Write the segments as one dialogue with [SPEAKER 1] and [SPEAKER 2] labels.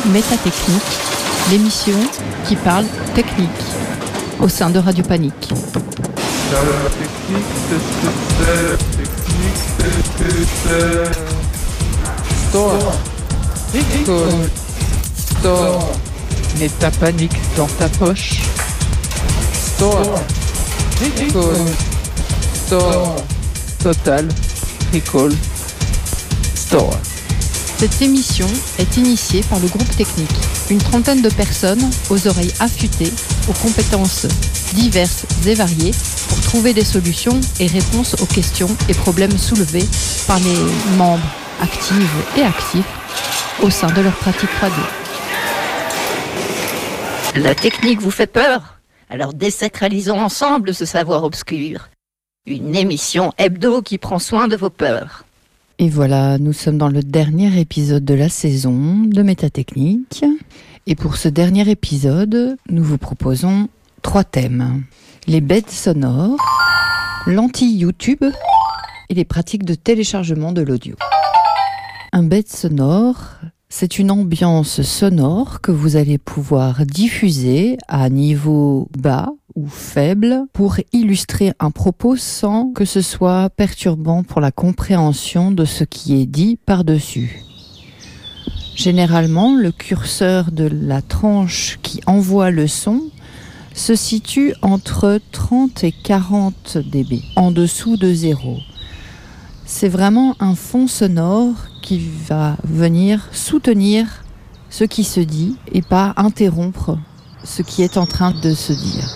[SPEAKER 1] Métatechnique, l'émission qui parle technique au sein de Radio Panique.
[SPEAKER 2] La technique, c'est Store. Store. Mets ta panique dans ta poche. Store. Store. Total. Recall. Store.
[SPEAKER 1] Cette émission est initiée par le groupe technique. Une trentaine de personnes aux oreilles affûtées, aux compétences diverses et variées pour trouver des solutions et réponses aux questions et problèmes soulevés par les membres actifs et actifs au sein de leur pratique radio.
[SPEAKER 3] La technique vous fait peur ? Alors désacralisons ensemble ce savoir obscur. Une émission hebdo qui prend soin de vos peurs.
[SPEAKER 1] Et voilà, nous sommes dans le dernier épisode de la saison de Métatechnique. Et pour ce dernier épisode, nous vous proposons 3 thèmes. Les beds sonores, l'anti-YouTube et les pratiques de téléchargement de l'audio. Un bed sonore, c'est une ambiance sonore que vous allez pouvoir diffuser à niveau bas ou faible pour illustrer un propos sans que ce soit perturbant pour la compréhension de ce qui est dit par-dessus. Généralement, le curseur de la tranche qui envoie le son se situe entre 30 et 40 dB, en dessous de 0. C'est vraiment un fond sonore qui va venir soutenir ce qui se dit et pas interrompre ce qui est en train de se dire.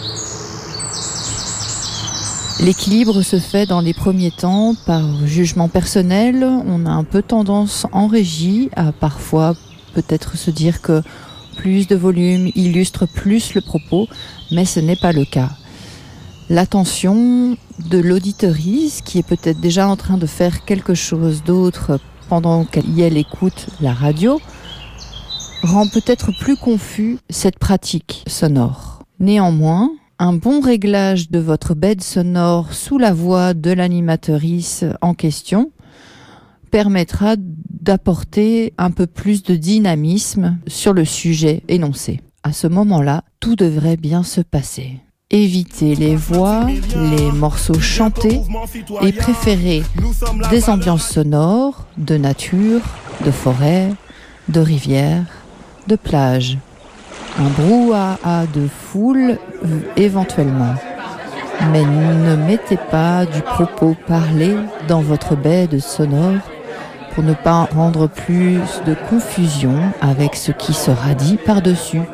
[SPEAKER 1] L'équilibre se fait dans les premiers temps par jugement personnel. On a un peu tendance en régie à parfois peut-être se dire que plus de volume illustre plus le propos, mais ce n'est pas le cas. L'attention de l'auditrice qui est peut-être déjà en train de faire quelque chose d'autre pendant qu'elle écoute la radio rend peut-être plus confus cette pratique sonore. Néanmoins, un bon réglage de votre bed sonore sous la voix de l'animatrice en question permettra d'apporter un peu plus de dynamisme sur le sujet énoncé. À ce moment-là, tout devrait bien se passer. Évitez les voix, les morceaux chantés et préférez des ambiances sonores de nature, de forêt, de rivière, de plage. Un brouhaha de foule éventuellement. Mais ne mettez pas du propos parlé dans votre bed sonore pour ne pas rendre plus de confusion avec ce qui sera dit par-dessus.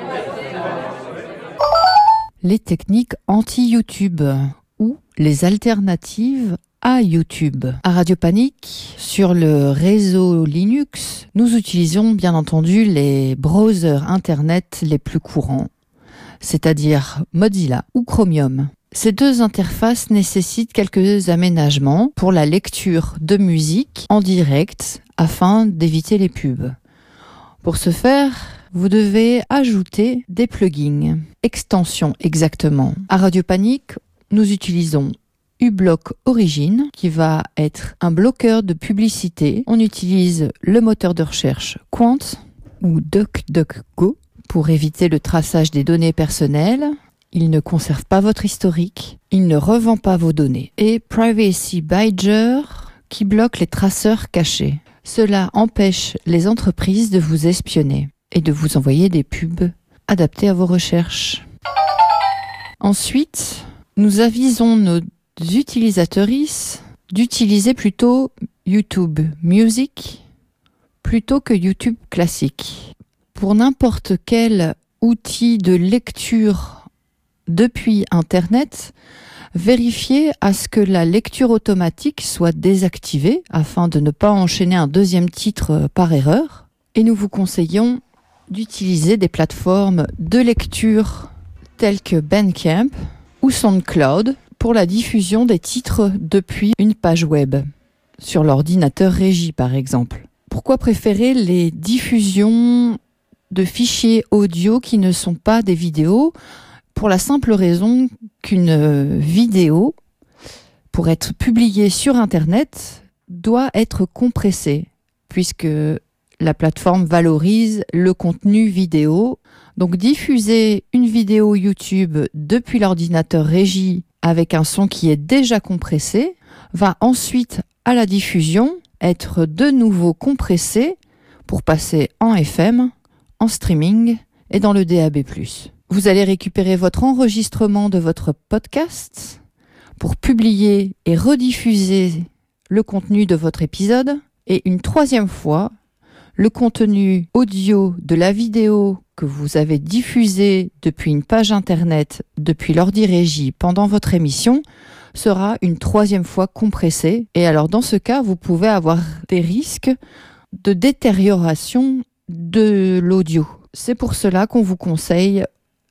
[SPEAKER 1] Les techniques anti-YouTube ou les alternatives à YouTube. À Radio Panique, sur le réseau Linux, nous utilisons bien entendu les browsers Internet les plus courants, c'est-à-dire Mozilla ou Chromium. Ces 2 interfaces nécessitent quelques aménagements pour la lecture de musique en direct afin d'éviter les pubs. Pour ce faire, vous devez ajouter des plugins, extensions exactement. À Radio Panique, nous utilisons uBlock Origin, qui va être un bloqueur de publicité. On utilise le moteur de recherche Qwant ou DuckDuckGo pour éviter le traçage des données personnelles. Il ne conserve pas votre historique. Il ne revend pas vos données. Et Privacy Badger, qui bloque les traceurs cachés. Cela empêche les entreprises de vous espionner et de vous envoyer des pubs adaptées à vos recherches. Ensuite, nous avisons nos utilisatrices d'utiliser plutôt YouTube Music plutôt que YouTube classique. Pour n'importe quel outil de lecture depuis Internet, vérifiez à ce que la lecture automatique soit désactivée afin de ne pas enchaîner un deuxième titre par erreur. Et nous vous conseillons d'utiliser des plateformes de lecture telles que Bandcamp ou SoundCloud pour la diffusion des titres depuis une page web, sur l'ordinateur régie par exemple. Pourquoi préférer les diffusions de fichiers audio qui ne sont pas des vidéos ? Pour la simple raison qu'une vidéo, pour être publiée sur Internet, doit être compressée, puisque la plateforme valorise le contenu vidéo. Donc diffuser une vidéo YouTube depuis l'ordinateur régie avec un son qui est déjà compressé va ensuite à la diffusion être de nouveau compressé pour passer en FM, en streaming et dans le DAB+. Vous allez récupérer votre enregistrement de votre podcast pour publier et rediffuser le contenu de votre épisode et une troisième fois, le contenu audio de la vidéo que vous avez diffusée depuis une page internet, depuis l'ordi régie pendant votre émission, sera une troisième fois compressé. Et alors dans ce cas, vous pouvez avoir des risques de détérioration de l'audio. C'est pour cela qu'on vous conseille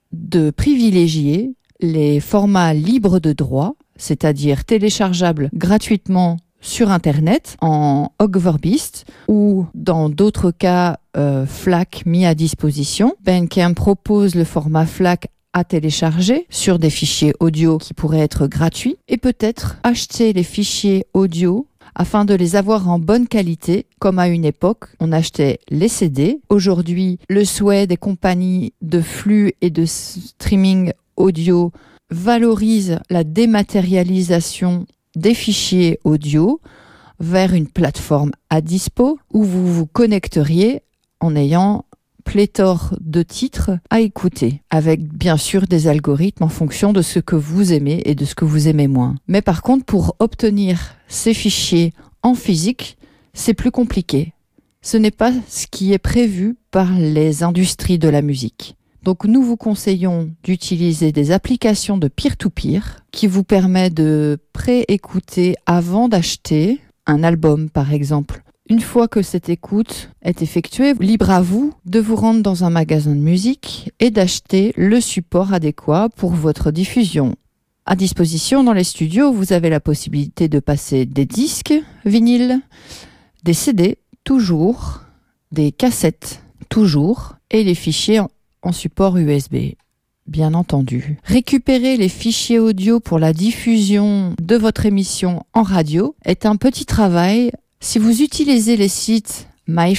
[SPEAKER 1] de privilégier les formats libres de droit, c'est-à-dire téléchargeables gratuitement sur Internet en Ogvorbist ou dans d'autres cas FLAC mis à disposition. Bandcamp propose le format FLAC à télécharger sur des fichiers audio qui pourraient être gratuits et peut-être acheter les fichiers audio afin de les avoir en bonne qualité, comme à une époque, on achetait les CD. Aujourd'hui, le souhait des compagnies de flux et de streaming audio valorise la dématérialisation des fichiers audio vers une plateforme à dispo où vous vous connecteriez en ayant pléthore de titres à écouter, avec bien sûr des algorithmes en fonction de ce que vous aimez et de ce que vous aimez moins. Mais par contre, pour obtenir ces fichiers en physique, c'est plus compliqué. Ce n'est pas ce qui est prévu par les industries de la musique. Donc nous vous conseillons d'utiliser des applications de peer-to-peer qui vous permettent de pré-écouter avant d'acheter un album par exemple. Une fois que cette écoute est effectuée, libre à vous de vous rendre dans un magasin de musique et d'acheter le support adéquat pour votre diffusion. À disposition dans les studios, vous avez la possibilité de passer des disques vinyles, des CD, toujours, des cassettes, toujours, et les fichiers en support USB, bien entendu. Récupérer les fichiers audio pour la diffusion de votre émission en radio est un petit travail. Si vous utilisez les sites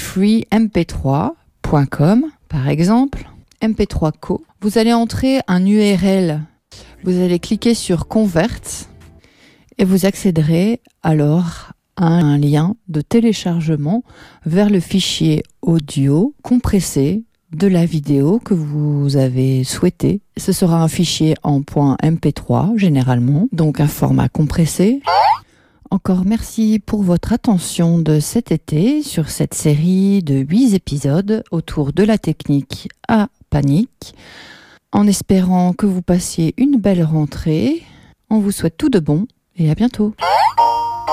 [SPEAKER 1] myfreemp3.com, par exemple, MP3Co, vous allez entrer un URL. Vous allez cliquer sur Convert et vous accéderez alors à un lien de téléchargement vers le fichier audio compressé de la vidéo que vous avez souhaité. Ce sera un fichier en .mp3 généralement, donc un format compressé. Encore merci pour votre attention de cet été sur cette série de 8 épisodes autour de la technique à Panic. En espérant que vous passiez une belle rentrée, on vous souhaite tout de bon et à bientôt.